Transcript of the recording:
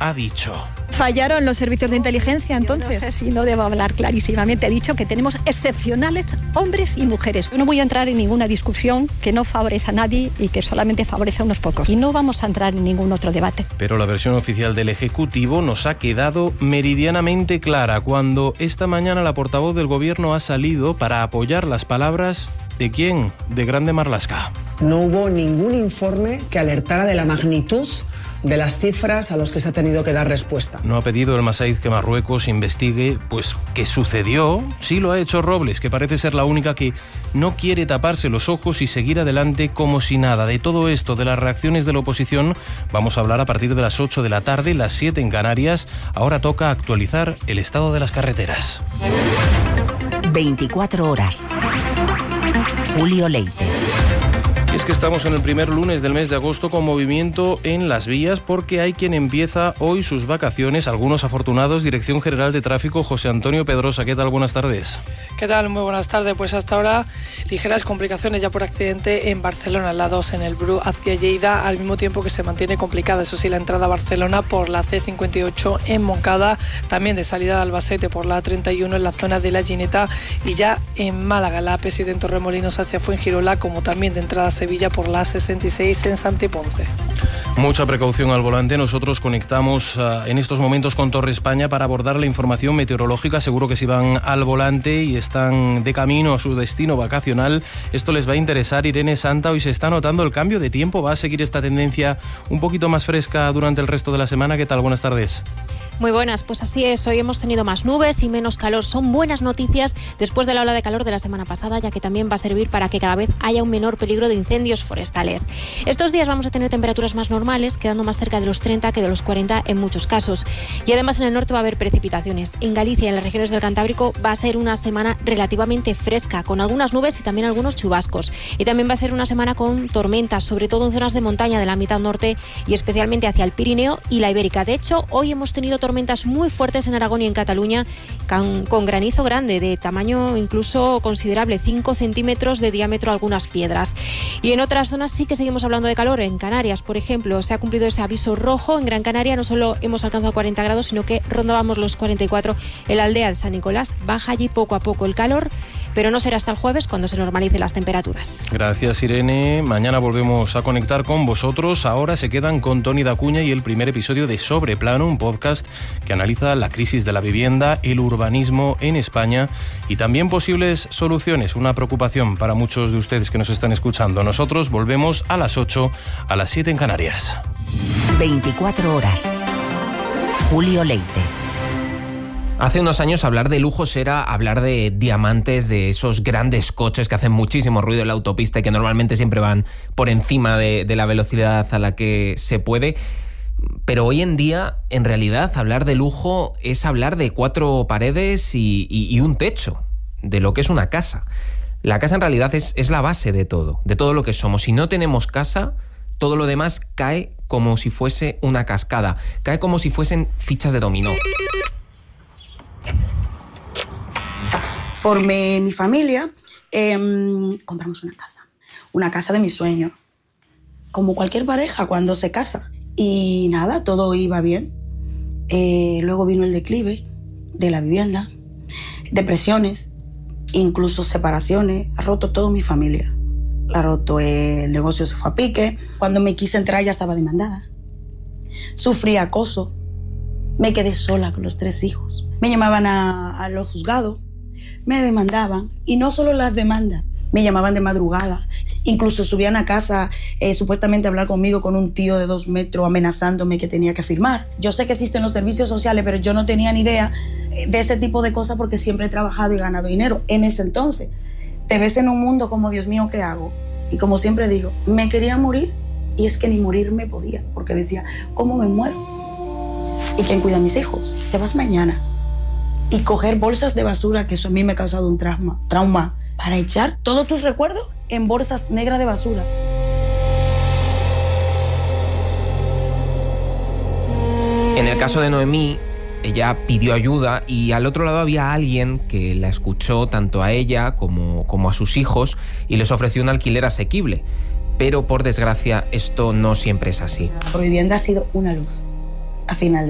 ha dicho. ¿Fallaron los servicios de inteligencia entonces? Yo no sé si no debo hablar clarísimamente. He dicho que tenemos excepcionales hombres y mujeres. Yo no voy a entrar en ninguna discusión que no favorece a nadie y que solamente favorece a unos pocos. Y no vamos a entrar en ningún otro debate. Pero la versión oficial del Ejecutivo nos ha quedado meridianamente clara cuando esta mañana la portavoz del Gobierno ha salido para apoyar las palabras ¿de quién? De Grande Marlaska. No hubo ningún informe que alertara de la magnitud de las cifras a los que se ha tenido que dar respuesta. No ha pedido el Massaid que Marruecos investigue, pues, qué sucedió. Sí lo ha hecho Robles, que parece ser la única que no quiere taparse los ojos y seguir adelante como si nada. De todo esto, de las reacciones de la oposición, vamos a hablar a partir de las 8 de la tarde, las 7 en Canarias. Ahora toca actualizar el estado de las carreteras. 24 horas. Julio Leite. Y es que estamos en el primer lunes del mes de agosto con movimiento en las vías porque hay quien empieza hoy sus vacaciones, algunos afortunados. Dirección General de Tráfico, José Antonio Pedrosa, ¿qué tal? Buenas tardes. ¿Qué tal? Muy buenas tardes. Pues hasta ahora ligeras complicaciones ya por accidente en Barcelona, la 2 en el Bru hacia Lleida, al mismo tiempo que se mantiene complicada, eso sí, la entrada a Barcelona por la C58 en Montcada, también de salida de Albacete por la A31 en la zona de La Gineta y ya en Málaga, la AP7 en Torremolinos hacia Fuengirola, como también de entrada a Sevilla por la A66 en Santiponce. Mucha precaución al volante. Nosotros conectamos en estos momentos con Torre España para abordar la información meteorológica. Seguro que si van al volante y están de camino a su destino vacacional, esto les va a interesar. Irene Santa, hoy se está notando el cambio de tiempo. ¿Va a seguir esta tendencia un poquito más fresca durante el resto de la semana? ¿Qué tal? Buenas tardes. Muy buenas, pues así es, hoy hemos tenido más nubes y menos calor. Son buenas noticias después de la ola de calor de la semana pasada, ya que también va a servir para que cada vez haya un menor peligro de incendios forestales. Estos días vamos a tener temperaturas más normales, quedando más cerca de los 30 que de los 40 en muchos casos. Y además en el norte va a haber precipitaciones. En Galicia y en las regiones del Cantábrico va a ser una semana relativamente fresca, con algunas nubes y también algunos chubascos. Y también va a ser una semana con tormentas, sobre todo en zonas de montaña de la mitad norte y especialmente hacia el Pirineo y la Ibérica. De hecho, hoy hemos tenido tormentas muy fuertes en Aragón y en Cataluña, con granizo grande, de tamaño incluso considerable, 5 centímetros de diámetro algunas piedras. Y en otras zonas sí que seguimos hablando de calor. En Canarias, por ejemplo, se ha cumplido ese aviso rojo. En Gran Canaria no solo hemos alcanzado 40 grados, sino que rondábamos los 44 en la aldea de San Nicolás. Baja allí poco a poco el calor, pero no será hasta el jueves cuando se normalicen las temperaturas. Gracias, Irene. Mañana volvemos a conectar con vosotros. Ahora se quedan con Toni Dacuña y el primer episodio de Sobreplano, un podcast que analiza la crisis de la vivienda, el urbanismo en España y también posibles soluciones. Una preocupación para muchos de ustedes que nos están escuchando. Nosotros volvemos a las 8, a las 7 en Canarias. 24 horas. Julio Leite. Hace unos años hablar de lujos era hablar de diamantes, de esos grandes coches que hacen muchísimo ruido en la autopista y que normalmente siempre van por encima de la velocidad a la que se puede. Pero hoy en día, en realidad, hablar de lujo es hablar de 4 paredes y un techo, de lo que es una casa. La casa en realidad es la base de todo lo que somos. Si no tenemos casa, todo lo demás cae como si fuese una cascada, cae como si fuesen fichas de dominó. Formé mi familia, compramos una casa de mis sueños, como cualquier pareja cuando se casa. Y nada, todo iba bien. Luego vino el declive de la vivienda, depresiones, incluso separaciones. Ha roto toda mi familia. La ha roto, el negocio se fue a pique. Cuando me quise entrar ya estaba demandada. Sufrí acoso. Me quedé sola con los 3 hijos. Me llamaban a los juzgados, me demandaban. Y no solo las demandas, me llamaban de madrugada. Incluso subían a casa supuestamente a hablar conmigo con un tío de 2 metros amenazándome que tenía que firmar. Yo sé que existen los servicios sociales, pero yo no tenía ni idea de ese tipo de cosas porque siempre he trabajado y ganado dinero. En ese entonces, te ves en un mundo como, Dios mío, ¿qué hago? Y como siempre digo, me quería morir y es que ni morir me podía, porque decía, ¿cómo me muero? ¿Y quién cuida a mis hijos? Te vas mañana. Y coger bolsas de basura, que eso a mí me ha causado un trauma, para echar todos tus recuerdos en bolsas negras de basura. En el caso de Noemí, ella pidió ayuda y al otro lado había alguien que la escuchó tanto a ella como a sus hijos y les ofreció un alquiler asequible. Pero por desgracia esto no siempre es así. La vivienda ha sido una luz al final.